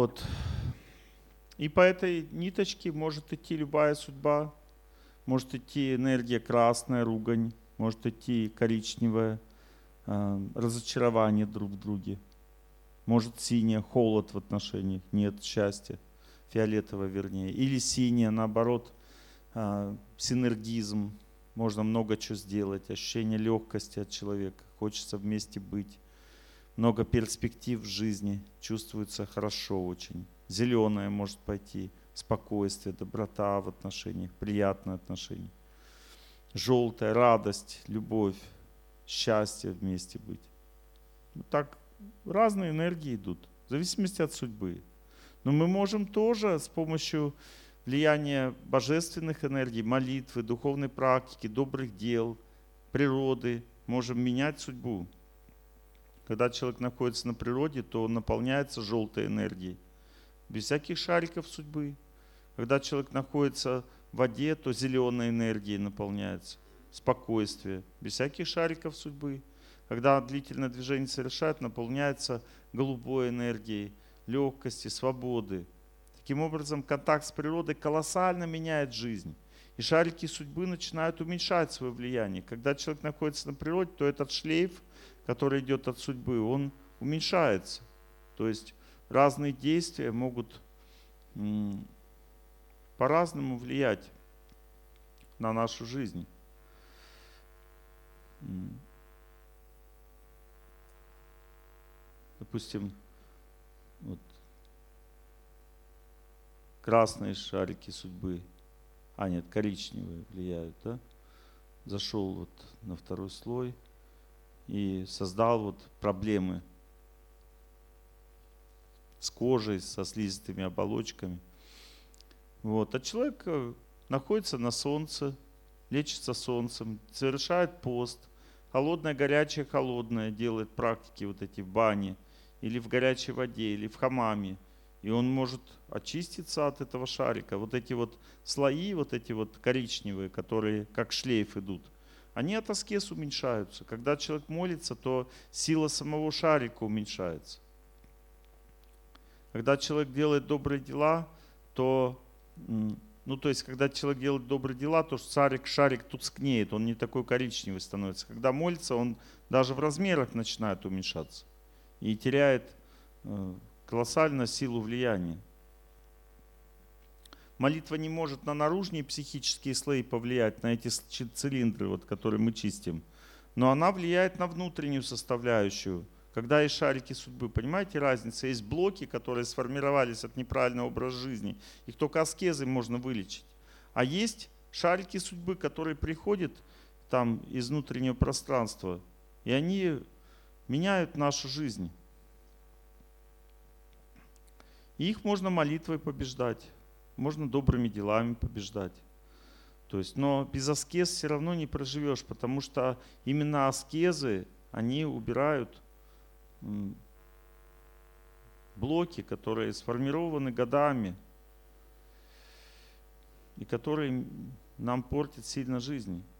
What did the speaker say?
Вот. И по этой ниточке может идти любая судьба. Может идти энергия красная, ругань. Может идти коричневая, разочарование друг в друге. Может синяя, холод в отношениях, нет счастья, фиолетовая вернее. Или синяя, наоборот, синергизм. Можно много чего сделать, ощущение легкости от человека. Хочется вместе быть. Много перспектив в жизни, чувствуется хорошо очень. Зеленое может пойти, спокойствие, доброта в отношениях, приятные отношения. Желтая, радость, любовь, счастье вместе быть. Вот так разные энергии идут, в зависимости от судьбы. Но мы можем тоже с помощью влияния божественных энергий, молитвы, духовной практики, добрых дел, природы, можем менять судьбу. Когда человек находится на природе, то он наполняется желтой энергией, без всяких шариков судьбы. Когда человек находится в воде, то зеленой энергией наполняется, спокойствие, без всяких шариков судьбы. Когда длительное движение совершает, наполняется голубой энергией, легкости, свободы. Таким образом, контакт с природой колоссально меняет жизнь. И шарики судьбы начинают уменьшать свое влияние. Когда человек находится на природе, то этот шлейф, который идет от судьбы, он уменьшается. То есть разные действия могут по-разному влиять на нашу жизнь. Допустим, вот, красные шарики судьбы, нет, коричневые влияют, да? Зашел вот на второй слой и создал вот проблемы с кожей, со слизистыми оболочками. Вот. А человек находится на солнце, лечится солнцем, совершает пост, холодное, горячее, холодное, делает практики вот эти в бане, или в горячей воде, или в хамаме. И он может очиститься от этого шарика. Вот эти вот слои, вот эти вот коричневые, которые как шлейф идут, они от аскез уменьшаются. Когда человек молится, то сила самого шарика уменьшается. Когда человек делает добрые дела, то, то есть, когда человек делает добрые дела, то шарик тускнеет, он не такой коричневый становится. Когда молится, он даже в размерах начинает уменьшаться и теряет колоссальную силу влияния. Молитва не может на наружные психические слои повлиять, на эти цилиндры, вот, которые мы чистим, но она влияет на внутреннюю составляющую. Когда есть шарики судьбы, понимаете разницу? Есть блоки, которые сформировались от неправильного образа жизни. Их только аскезой можно вылечить. А есть шарики судьбы, которые приходят там из внутреннего пространства, и они меняют нашу жизнь. И их можно молитвой побеждать, можно добрыми делами побеждать. То есть, но без аскез все равно не проживешь, потому что именно аскезы, они убирают блоки, которые сформированы годами и которые нам портят сильно жизнь.